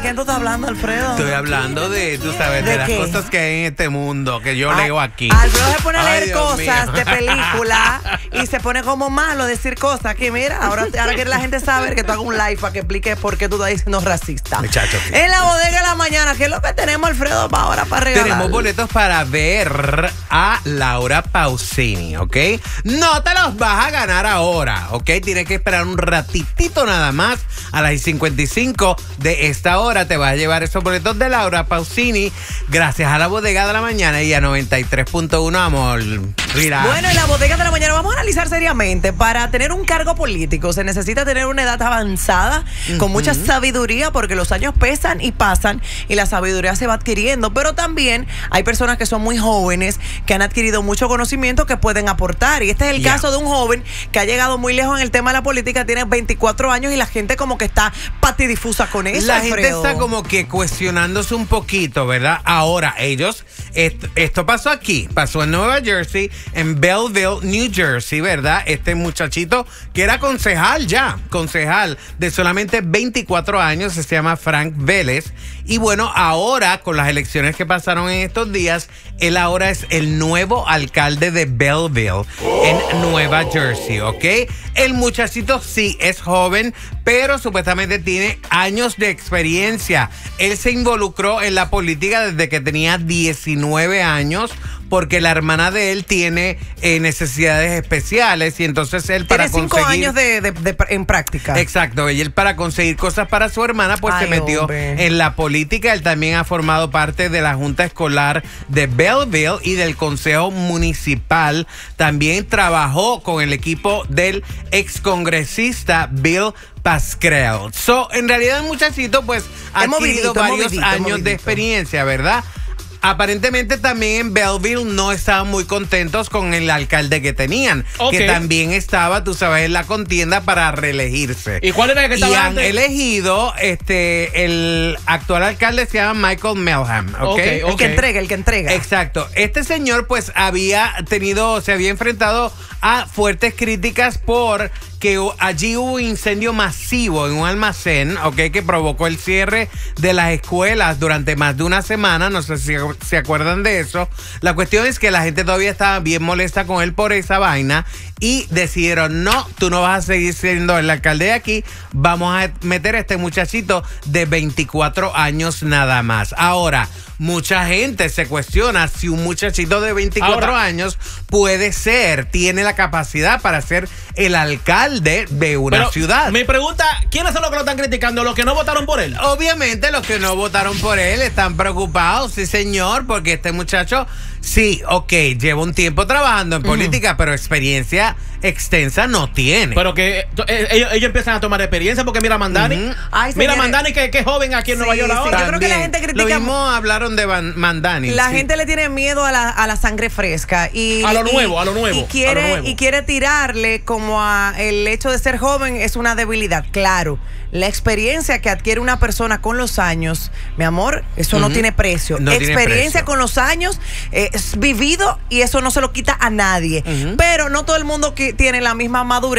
quién tú estás hablando, Alfredo? Estoy hablando de, tú sabes, de las cosas que hay en este mundo, que yo leo aquí. Alfredo se pone a leer cosas de película y se pone como malo decir cosas que, mira, ahora quiere la gente saber que tú hagas un live para que expliques por qué tú estás diciendo racista. Muchachos. Sí. En la bodega de la mañana, ¿qué es lo que tenemos, Alfredo, para ahora para regalar? Tenemos boletos para ver a Laura Pausini, ¿ok? No te los vas a ganar ahora, ¿ok? Tienes que esperar un ratitito nada más. A las 55 de esta hora te vas a llevar esos boletos de Laura Pausini gracias a la bodega de la mañana y a 93.1, amor. Relax. Bueno, en la bodega de la mañana vamos a analizar seriamente. Para tener un cargo político se necesita tener una edad avanzada, con mucha sabiduría, porque los años pesan y pasan y la sabiduría se va adquiriendo. Pero también hay personas que son muy jóvenes, que han adquirido mucho conocimiento que pueden aportar. Y este es el caso de un joven que ha llegado muy lejos en el tema de la política, tiene 24 años y la gente como que está patidifusa con eso. La gente está como que cuestionándose un poquito, ¿verdad? Ahora, esto pasó aquí, pasó en Nueva Jersey, en Belleville, New Jersey, ¿verdad? Este muchachito que era concejal de solamente 24 años, se llama Frank Vélez. Y bueno, ahora con las elecciones que pasaron en estos días, él ahora es el nuevo alcalde de Belleville, en Nueva Jersey, ¿ok? El muchachito sí es joven, pero supuestamente tiene años de experiencia. Él se involucró en la política desde que tenía 19 años, porque la hermana de él tiene necesidades especiales y entonces él para conseguir... Tiene 5 años en práctica. Exacto, y él para conseguir cosas para su hermana pues se metió en la política. Él también ha formado parte de la Junta Escolar de Belleville y del Consejo Municipal. También trabajó con el equipo del excongresista Bill Pascrell. En realidad el muchachito pues ha adquirido varios años de experiencia, ¿verdad? Aparentemente también en Belleville no estaban muy contentos con el alcalde que tenían, que también estaba, tú sabes, en la contienda para reelegirse. ¿Y cuál era el que estaba antes? Y han elegido, el actual alcalde se llama Michael Melham, ¿ok? El que entrega. Exacto. Este señor pues se había enfrentado a fuertes críticas por que allí hubo un incendio masivo en un almacén, que provocó el cierre de las escuelas durante más de una semana. No sé si se acuerdan de eso. La cuestión es que la gente todavía estaba bien molesta con él por esa vaina y decidieron, no, tú no vas a seguir siendo el alcalde de aquí, vamos a meter a este muchachito de 24 años nada más. Ahora, mucha gente se cuestiona si un muchachito de 24 años tiene la capacidad para ser el alcalde de una ciudad. Mi pregunta, ¿quiénes son los que lo están criticando? ¿Los que no votaron por él? Obviamente los que no votaron por él están preocupados, sí señor, porque este muchacho, sí, lleva un tiempo trabajando en política, pero experiencia extensa no tiene. Pero que ellos empiezan a tomar experiencia, porque mira Mandani. Mira Mandani que es joven aquí en Nueva York ahora. Yo creo que la gente critica. Lo mismo hablaron de Mandani. La gente le tiene miedo a la sangre fresca. A lo nuevo. Y quiere tirarle como a el hecho de ser joven es una debilidad. Claro, la experiencia que adquiere una persona con los años, mi amor, eso no tiene precio. Experiencia con los años es vivido y eso no se lo quita a nadie. Pero no todo el mundo que tiene la misma madurez